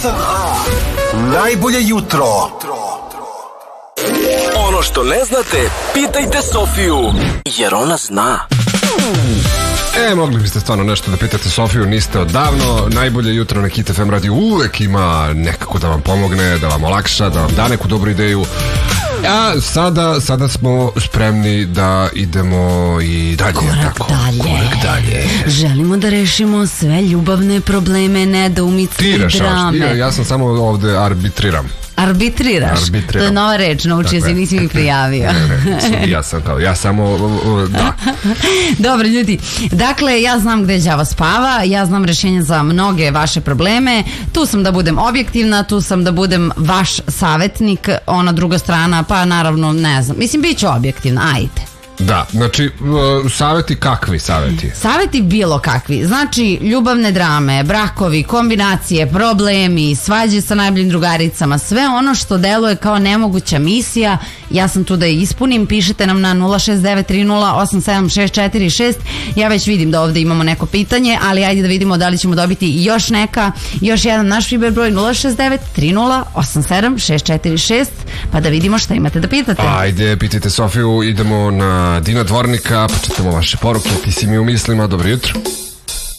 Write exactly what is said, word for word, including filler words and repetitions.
osam a. Najbolje jutro. Ono što ne znate, pitajte Sofiju, jer ona zna. E, mogli biste stvarno nešto da pitate Sofiju, niste odavno. Najbolje jutro na Hit F M radiju uvek ima nekako da vam pomogne, da vam olakša, da vam da neku dobru ideju. A sada, sada smo spremni da idemo i dalje. Korak tako, dalje. Korak dalje. Želimo da rešimo sve ljubavne probleme, nedoumice Ti i rešavaš, drame. ja, ja sam samo ovde arbitriram. Arbitriraš. Arbitriram. To je nova reč, naučio si, nisi mi prijavio. Ne, ne, ja sam kao, ja samo, da. Dobro, ljudi, dakle, ja znam gde đavo spava, ja znam rešenje za mnoge vaše probleme, tu sam da budem objektivna, tu sam da budem vaš savjetnik, ona druga strana, pa naravno, ne znam, mislim, bit ću objektivna, ajde. Da, znači, savjeti kakvi savjeti? Savjeti bilo kakvi, znači ljubavne drame, brakovi, kombinacije, problemi, svađe sa najboljim drugaricama, sve ono što deluje kao nemoguća misija, ja sam tu da je ispunim. Pišite nam na nula šest devet tri nula osam sedam šest četiri šest. Ja već vidim da ovde imamo neko pitanje, ali ajde da vidimo da li ćemo dobiti još neka, još jedan naš Viber broj nula šest devet tri nula osam sedam šest četiri šest, pa da vidimo šta imate da pitate. Ajde, pitajte Sofiju, idemo na Dina Dvornika, početamo vaše poruke, ti si mi u mislima, dobro jutro.